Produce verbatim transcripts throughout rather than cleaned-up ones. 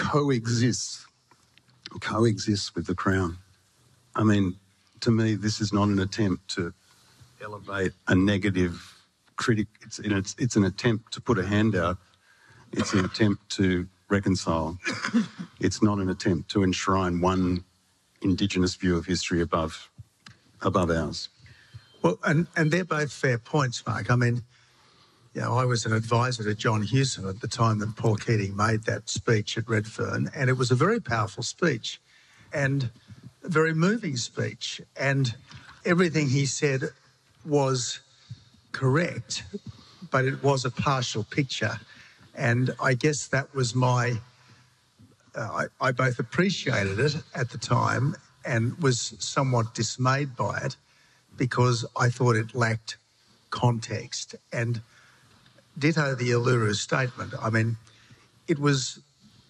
coexists, coexists with the Crown. I mean, to me, this is not an attempt to elevate a negative critic. It's, it's, it's an attempt to put a hand out. It's an attempt to reconcile. It's not an attempt to enshrine one Indigenous view of history above above ours. Well, and, and they're both fair points, Mark. I mean, you know, I was an advisor to John Hewson at the time that Paul Keating made that speech at Redfern, and it was a very powerful speech and a very moving speech. And everything he said was correct, but it was a partial picture. And I guess that was my... Uh, I, I both appreciated it at the time and was somewhat dismayed by it because I thought it lacked context. And ditto the Uluru Statement. I mean, it was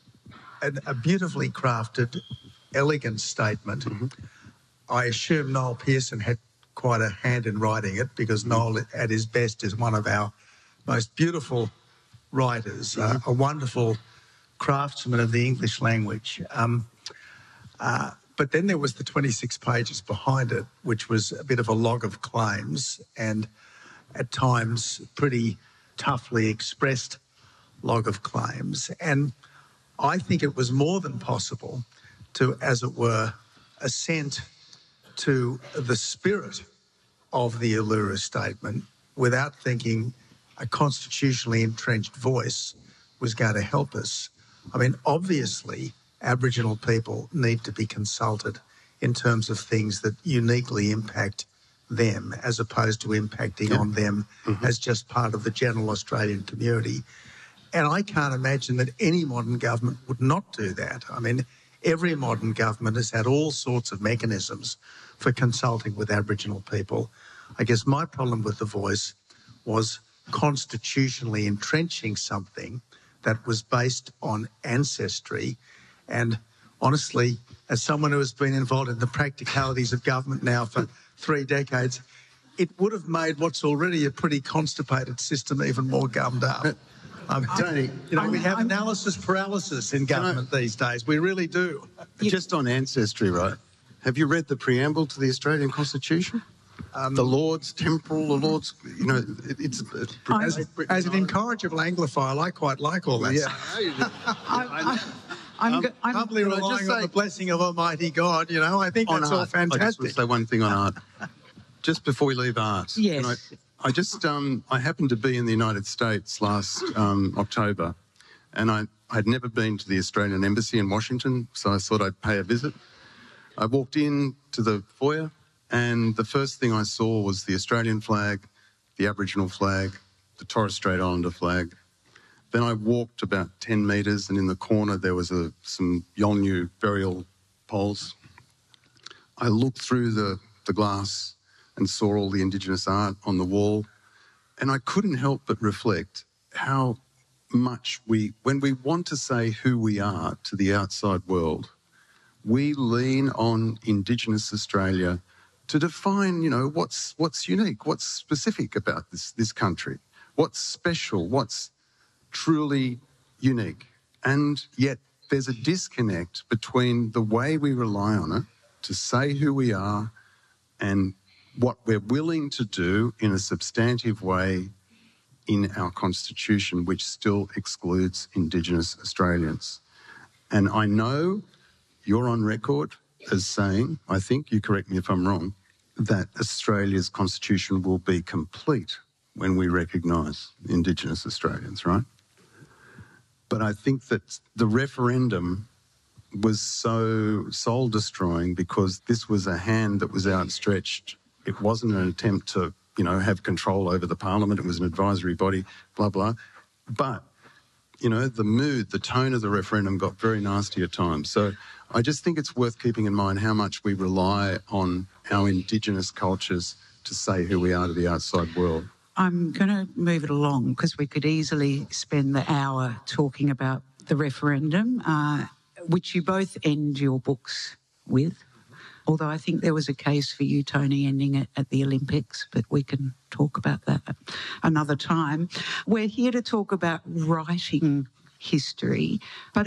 an, a beautifully crafted, elegant statement. Mm-hmm. I assume Noel Pearson had quite a hand in writing it because mm-hmm. Noel, at his best, is one of our most beautiful writers, mm-hmm. uh, a wonderful craftsman of the English language. Um, uh, but then there was the twenty-six pages behind it, which was a bit of a log of claims and at times pretty toughly expressed log of claims. And I think it was more than possible to, as it were, assent to the spirit of the Uluru Statement without thinking a constitutionally entrenched voice was going to help us. I mean, obviously, Aboriginal people need to be consulted in terms of things that uniquely impact them as opposed to impacting yeah. on them mm-hmm. as just part of the general Australian community. And I can't imagine that any modern government would not do that. I mean, every modern government has had all sorts of mechanisms for consulting with Aboriginal people. I guess my problem with the Voice was constitutionally entrenching something that was based on ancestry. And honestly, as someone who has been involved in the practicalities of government now for three decades, it would have made what's already a pretty constipated system even more gummed up. Um, Tony, you know, I'm, we have I'm, analysis paralysis in government I, these days. We really do. Just on ancestry, right? Have you read the preamble to the Australian Constitution? Um, the Lord's temporal, the Lord's, you know, it, it's... it's as, as an incorrigible Anglophile, I quite like all that. Yeah. I'm, I'm, I'm, I'm humbly relying say, on the blessing of Almighty God, you know. I think that's all art, fantastic. I just want to say one thing on art. Just before we leave art. Yes. I, I just, um, I happened to be in the United States last um, October, and I, I'd never been to the Australian Embassy in Washington, so I thought I'd pay a visit. I walked in to the foyer, and the first thing I saw was the Australian flag, the Aboriginal flag, the Torres Strait Islander flag. Then I walked about ten metres, and in the corner there was a, some Yolngu burial poles. I looked through the, the glass and saw all the Indigenous art on the wall, and I couldn't help but reflect how much we, when we want to say who we are to the outside world, we lean on Indigenous Australia to define, you know, what's what's unique, what's specific about this this country, what's special, what's truly unique. And yet there's a disconnect between the way we rely on it to say who we are and what we're willing to do in a substantive way in our Constitution, which still excludes Indigenous Australians. And I know you're on record as saying, I think, you correct me if I'm wrong, that Australia's Constitution will be complete when we recognise Indigenous Australians, right? But I think that the referendum was so soul-destroying because this was a hand that was outstretched. It wasn't an attempt to, you know, have control over the parliament. It was an advisory body, blah, blah. But, you know, the mood, the tone of the referendum got very nasty at times. So I just think it's worth keeping in mind how much we rely on our Indigenous cultures to say who we are to the outside world. I'm going to move it along because we could easily spend the hour talking about the referendum, uh, which you both end your books with. Although I think there was a case for you, Tony, ending it at the Olympics, but we can talk about that another time. We're here to talk about writing history, but